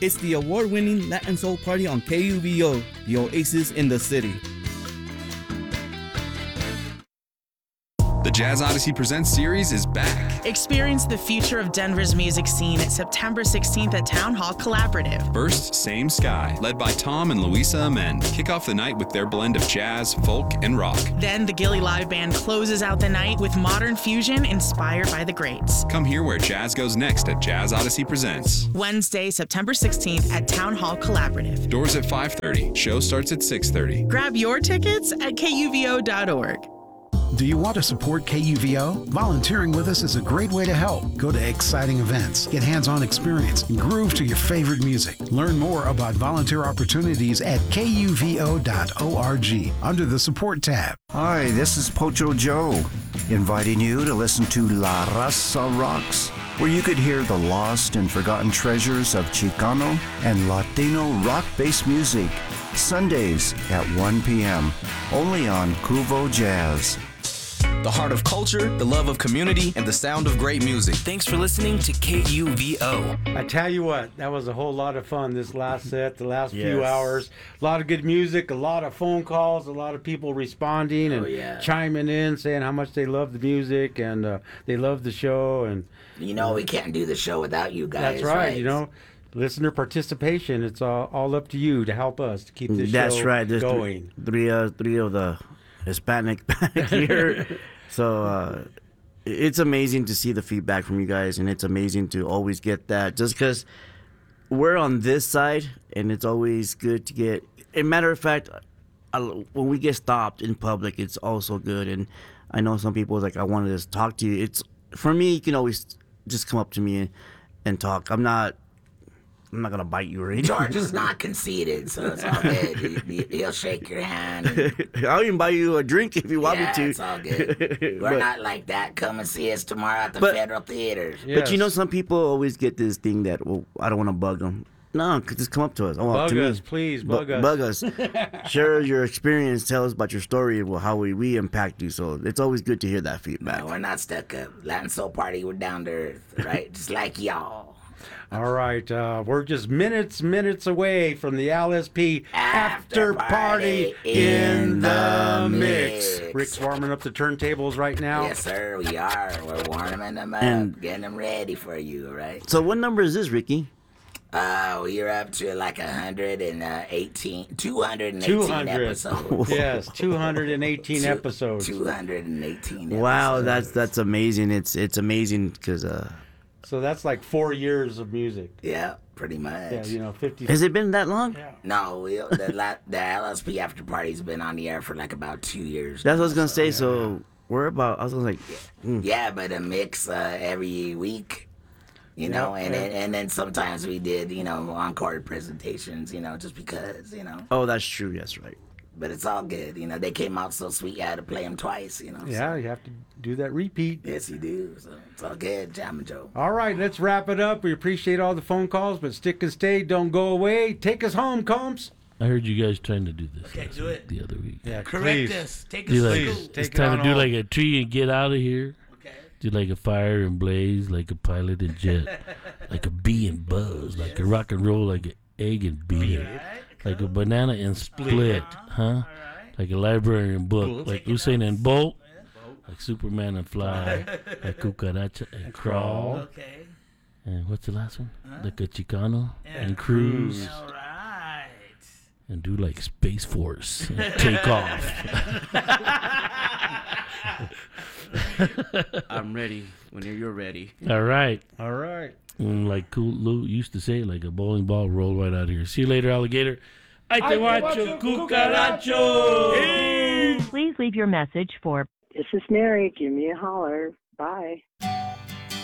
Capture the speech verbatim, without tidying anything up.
It's the award-winning Latin Soul Party on K U V O, the oasis in the city. The Jazz Odyssey Presents series is back. Experience the future of Denver's music scene September sixteenth at Town Hall Collaborative. First, Same Sky, led by Tom and Louisa Amend, kick off the night with their blend of jazz, folk, and rock. Then the Gilly Live Band closes out the night with modern fusion inspired by the greats. Come hear where jazz goes next at Jazz Odyssey Presents. Wednesday, September sixteenth at Town Hall Collaborative. Doors at five thirty. Show starts at six thirty. Grab your tickets at K U V O dot org. Do you want to support K U V O? Volunteering with us is a great way to help. Go to exciting events, get hands-on experience, and groove to your favorite music. Learn more about volunteer opportunities at K U V O dot org under the Support tab. Hi, this is Pocho Joe, inviting you to listen to La Raza Rocks, where you could hear the lost and forgotten treasures of Chicano and Latino rock-based music, Sundays at one p.m., only on Cuvo Jazz. The heart of culture, the love of community, and the sound of great music. Thanks for listening to K U V O. I tell you what, that was a whole lot of fun this last set, the last Yes. few hours. A lot of good music, a lot of phone calls, a lot of people responding and Oh, yeah. chiming in, saying how much they love the music and uh, they love the show. And You know, we can't do the show without you guys. that's right, you know. Listener participation, it's all, all up to you to help us to keep this That's show right. There's going. Three, three, uh, three of the Hispanic back here. So uh, it's amazing to see the feedback from you guys, and it's amazing to always get that. Just because we're on this side, and it's always good to get. A matter of fact, I, when we get stopped in public, it's also good. And I know some people like, I wanted to talk to you. It's for me. You can always just come up to me and, and talk. I'm not. I'm not gonna bite you or anything. George is not conceited, so it's all good. He, he'll shake your hand. And, I'll even buy you a drink if you want yeah, me to. it's all good. We're But- not like that. Come and see us tomorrow at the But- Federal Theaters. But you know, some people always get this thing that, well, I don't want to bug them. No, just come up to us. Oh, Bug to me. us, please, Bu- bug us. Bug us. Share your experience. Tell us about your story, well, how we, we impact you. So it's always good to hear that feedback. No, we're not stuck up. Latin Soul Party, we're down to earth, right? Just like y'all. All right, uh, we're just minutes, minutes away from the L S P after, After party, party in the mix. mix. Rick's warming up the turntables right now. Yes, sir, we are. We're warming them up, And- getting them ready for you, all right? So what number is this, Ricky? Uh, we're up to like one hundred eighteen, two hundred eighteen two hundred. episodes. Yes, two hundred eighteen Two- episodes. two hundred eighteen Wow, episodes. that's that's amazing. It's it's amazing because uh, So that's like four years of music. Yeah, pretty much. Yeah, you know, fifty. has it been that long? No, we, the, la- the L S P After Party's been on the air for like about two years. That's what I now, was gonna so- say. So we're about. I was gonna like. mm. Yeah, but a mix uh, every week, you know, Yeah, and yeah. Then, and then sometimes we did, you know, encore presentations, you know, just because, you know. Oh, that's true. That's right. But it's all good, you know. They came out so sweet, you had to play them twice, you know. Yeah, you have to do that repeat. So, yes, you do. So it's all good, Jam and Joe. All right, let's wrap it up. We appreciate all the phone calls, but stick and stay. Don't go away. Take us home, Combs. I heard you guys trying to do this Okay, last do week, it. the other week. Yeah, Correct please. us. Take Do us like, to Please, school. take it's it time on to do home. like a tree and get out of here. Okay. Do like a fire and blaze, like a pilot and jet, like a bee and buzz, like a rock and roll, like an egg and bean, like a banana and split, huh? Like a library and book, like Usain and Bolt, like Superman and fly, like cucaracha and crawl, Okay. and what's the last one? Like a Chicano and cruise, All right. and do like Space Force and take off. I'm ready when you're ready. All right. All right. Mm, like Cool Lou used to say, like a bowling ball roll right out here. See you later, alligator. Ay te guacho, cucaracho. Please leave your message for This is Mary. Give me a holler. Bye.